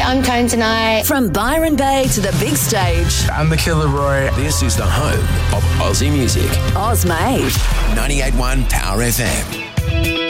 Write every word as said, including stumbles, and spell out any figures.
I'm Tone Tonight. From Byron Bay to the big stage. I'm the Killer Roy. This is the home of Aussie music. Oz Made. ninety-eight point one Power F M.